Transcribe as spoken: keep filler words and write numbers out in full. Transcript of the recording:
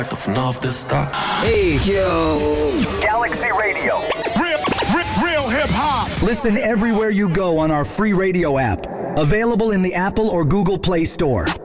Vanaf de start. Hey, yo. Galaxy Radio. Real, real, real hip hop. Listen everywhere you go on our free radio app. Available in the Apple or Google Play Store.